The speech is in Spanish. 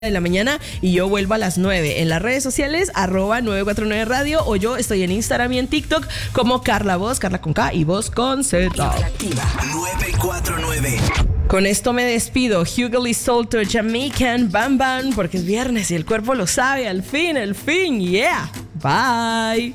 de la mañana y yo vuelvo a las 9 en las redes sociales @949 Radio, o yo estoy en Instagram y en TikTok como Carla Voz, Carla con K y Voz con Z. Activa 949. Con esto me despido. Hugo Lee Solter, Jamaican, Bam Bam, porque es viernes y el cuerpo lo sabe. Al fin, yeah. Bye.